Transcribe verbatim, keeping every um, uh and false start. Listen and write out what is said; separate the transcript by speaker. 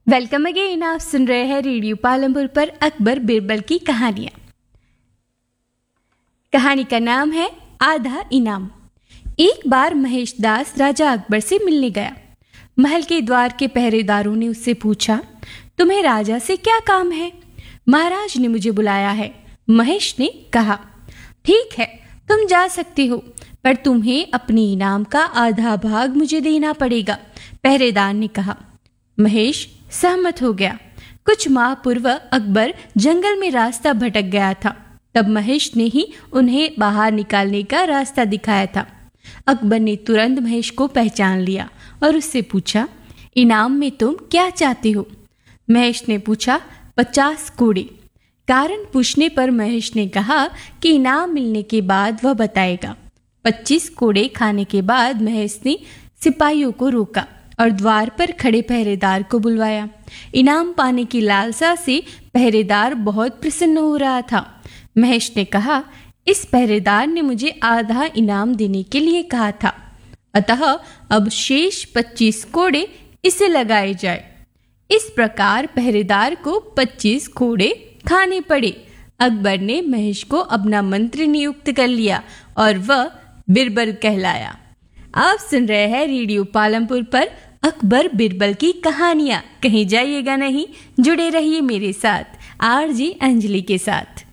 Speaker 1: Welcome again. आप सुन रहे हैं रेडियो पालमपुर पर अकबर बिरबल की कहानियां। कहानी का नाम है आधा इनाम। एक बार महेश दास राजा अकबर से मिलने गया। महल के द्वार के पहरेदारों ने उससे पूछा, तुम्हें राजा से क्या काम है? महाराज ने मुझे बुलाया है, महेश ने कहा। ठीक है, तुम जा सकते हो, पर तुम्हें अपने इनाम का आधा भाग मुझे देना पड़ेगा, पहरेदार ने कहा। महेश सहमत हो गया। कुछ माह पूर्व अकबर जंगल में रास्ता भटक गया था। तब महेश ने ही उन्हें बाहर निकालने का रास्ता दिखाया था। अकबर ने तुरंत महेश को पहचान लिया और उससे पूछा, इनाम में तुम क्या चाहते हो? महेश ने पूछा, पचास कोड़े। कारण पूछने पर महेश ने कहा कि इनाम मिलने के बाद वह बताएगा। पच्चीस कोड़े खाने के बाद महेश ने सिपाहियों को रोका और द्वार पर खड़े पहरेदार को बुलवाया। इनाम पाने की लालसा से पहरेदार बहुत प्रसन्न हो रहा था। महेश ने कहा, इस पहरेदार ने मुझे आधा इनाम देने के लिए कहा था, अतः अब शेष पच्चीस कोड़े इसे लगाए जाए। इस प्रकार पहरेदार को पच्चीस कोड़े खाने पड़े। अकबर ने महेश को अपना मंत्री नियुक्त कर लिया और वह बिरबल कहलाया। आप सुन रहे हैं रेडियो पालमपुर पर अकबर बिरबल की कहानियां। कहीं जाइएगा नहीं, जुड़े रहिए मेरे साथ, आरजे अंजलि के साथ।